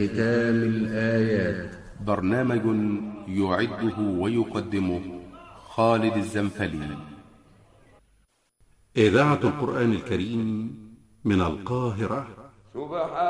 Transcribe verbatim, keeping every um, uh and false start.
ختام الآيات. برنامج يعده ويقدمه خالد الزنفلي. إذاعة القرآن الكريم من القاهرة. سبحان